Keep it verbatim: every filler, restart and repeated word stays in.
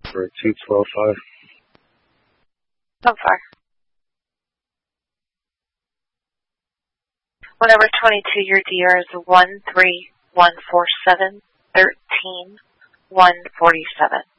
for two twelve five. So far. One number twenty-two, your D R is one three one four seven thirteen one forty seven.